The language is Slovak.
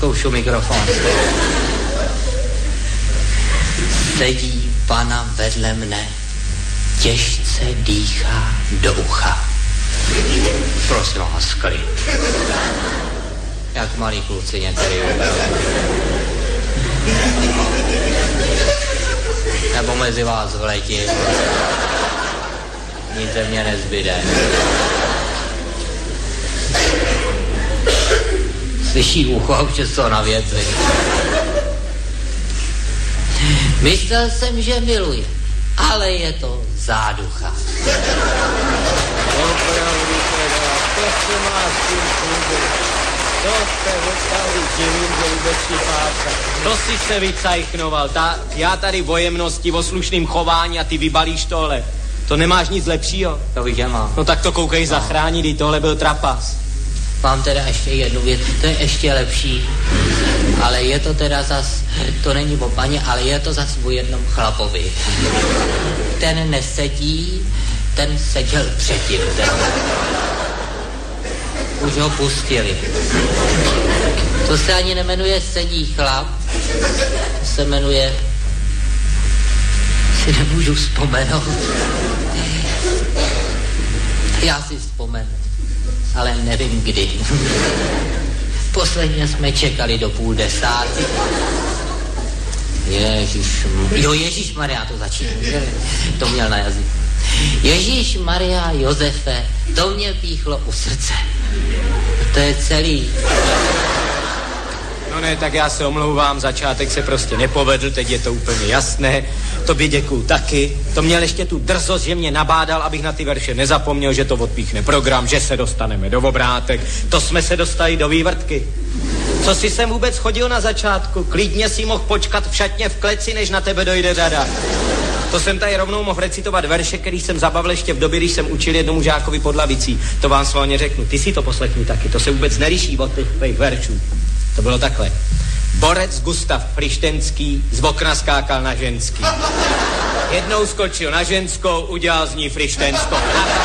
Zkoušu mikrofon. Sedí pana vedle mne, těžce dýchá do ucha. Prosím vás, klid. Jak malí kluci některý opravdu. Nebo mezi vás vletil. Nic ze mě nezbyde. Slyší ucho a už je to na věci. Myslel jsem, že miluje, ale je to záducha. Opravdu teda, to se má s tím klubem. To jste opravdu divím, že vůbec šipáka. To si se vycajchnoval. Já tady o jemnosti, o slušným chování a ty vybalíš tohle. To nemáš nic lepšího? To víš, že mám. No tak to koukej zachránit, i tohle byl trapas. Mám teda ještě jednu věc, to je ještě lepší. Ale je to teda zas, to není o paně, ale je to zas o jednom chlapovi. Ten nesedí, ten seděl předtím. Už ho pustili. To se ani nemenuje sedí chlap, to se jmenuje, si nemůžu vzpomenout. Já si vzpomenu, ale nevím kdy. Posledně jsme čekali do 9:30. Ježišmarja, to začíná. To měl na jazyk. Ježišmarja, Josefe, to mě píchlo u srdce. To je celý. No ne, tak já se omlouvám, začátek se prostě nepovedl, teď je to úplně jasné. Tobě děkuju taky. To měl ještě tu drzost, že mě nabádal, abych na ty verše nezapomněl, že to odpíchne program, že se dostaneme do obrátek. To jsme se dostali do vývrtky. Co si sem vůbec chodil na začátku? Klidně si mohl počkat v šatně v kleci, než na tebe dojde řada. To jsem tady rovnou mohl recitovat verše, který jsem zabavil ještě v době, když jsem učil jednomu žákovi pod lavicí. To vám svolně řeknu. Ty si to poslechni taky, to se vůbec neliší od těch veršů. To bylo takhle. Borec Gustav Frištenský z okna skákal na ženský. Jednou skočil na ženskou, udělal z ní frištenskou.